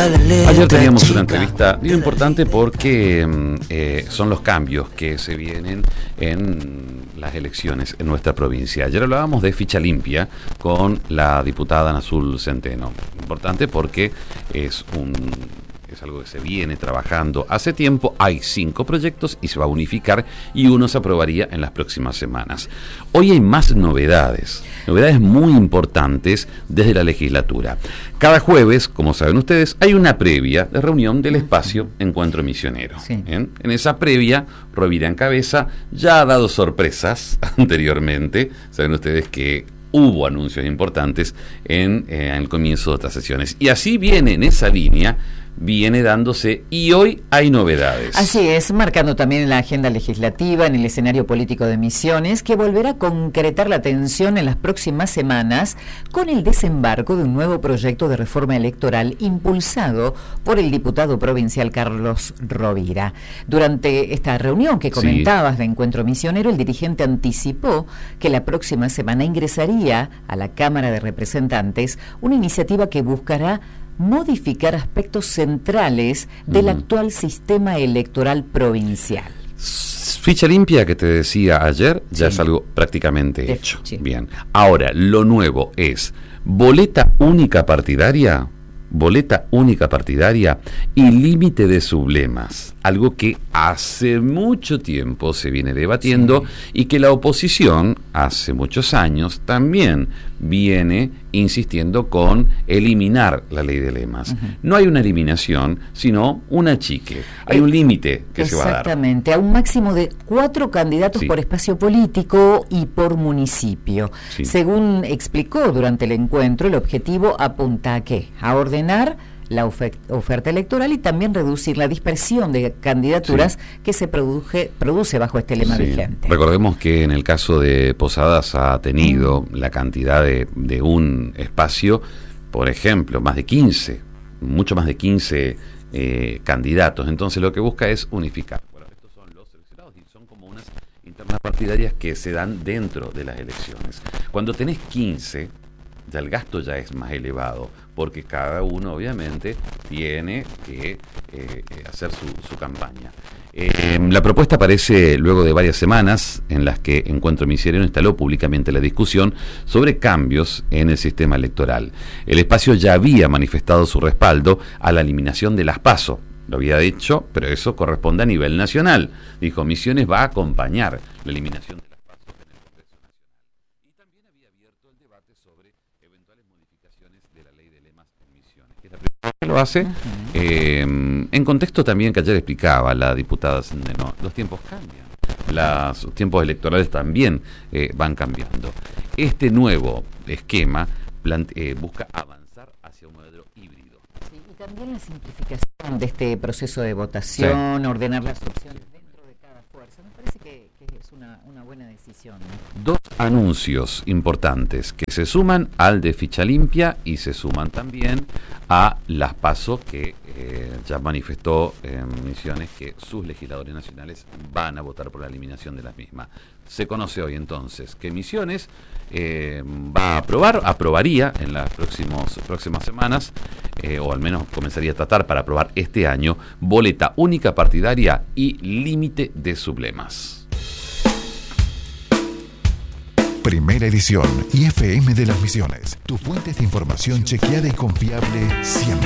Ayer teníamos una entrevista bien importante porque son los cambios que se vienen en las elecciones en nuestra provincia. Ayer hablábamos de ficha limpia con la diputada Ana Azul Centeno. Importante porque es algo que se viene trabajando hace tiempo. Hay 5 proyectos y se va a unificar y uno se aprobaría en las próximas semanas. Hoy hay más novedades muy importantes desde la legislatura. Cada jueves, como saben ustedes, hay una previa de reunión del espacio Encuentro Misionero. Sí. En esa previa, Rovira en cabeza ya ha dado sorpresas anteriormente. Saben ustedes que hubo anuncios importantes en el comienzo de otras sesiones. Y así viene en esa línea, viene dándose, y hoy hay novedades. Así es, marcando también la agenda legislativa en el escenario político de Misiones, que volverá a concretar la atención en las próximas semanas con el desembarco de un nuevo proyecto de reforma electoral impulsado por el diputado provincial Carlos Rovira. Durante esta reunión que comentabas de Encuentro Misionero, el dirigente anticipó que la próxima semana ingresaría a la Cámara de Representantes una iniciativa que buscará modificar aspectos centrales del actual sistema electoral provincial. Ficha limpia que te decía ayer, ya es algo prácticamente hecho. Sí. Bien. Ahora, lo nuevo es boleta única partidaria y límite de sublemas, algo que hace mucho tiempo se viene debatiendo y que la oposición hace muchos años también viene insistiendo con eliminar la ley de lemas. No hay una eliminación, sino un achique. Hay un límite que se va a dar. Exactamente, a un máximo de 4 candidatos por espacio político y por municipio. Sí. Según explicó durante el encuentro, el objetivo apunta a ¿qué? A ordenar la oferta electoral y también reducir la dispersión de candidaturas que se produce bajo este lema vigente. Recordemos que en el caso de Posadas ha tenido la cantidad de un espacio, por ejemplo, mucho más de 15 candidatos. Entonces lo que busca es unificar. Bueno, estos son los seleccionados y son como unas internas partidarias que se dan dentro de las elecciones. Cuando tenés 15, ya el gasto ya es más elevado, porque cada uno obviamente tiene que hacer su campaña. La propuesta aparece luego de varias semanas en las que Encuentro Misionero instaló públicamente la discusión sobre cambios en el sistema electoral. El espacio ya había manifestado su respaldo a la eliminación de las PASO. Lo había dicho, pero eso corresponde a nivel nacional. Dijo, Misiones va a acompañar la eliminación de las PASO en el Congreso Nacional. Y también había abierto el debate sobre eventuales modificaciones de la ley de lemas en Misiones, que es la primera vez que lo hace, en contexto también que ayer explicaba la diputada Centeno. Los tiempos cambian, los tiempos electorales también van cambiando. Este nuevo esquema busca avanzar hacia un modelo híbrido. Sí, y también la simplificación de este proceso de votación, ordenar las opciones dentro de cada fuerza. Me parece que es una buena decisión, ¿no? 2 anuncios importantes que se suman al de ficha limpia y se suman también a las PASO que ya manifestó Misiones que sus legisladores nacionales van a votar por la eliminación de las mismas. Se conoce hoy entonces que Misiones va a aprobaría en las próximas semanas, o al menos comenzaría a tratar para aprobar este año, boleta única partidaria y límite de sublemas. Primera edición IFM de las Misiones. Tu fuente de información chequeada y confiable siempre.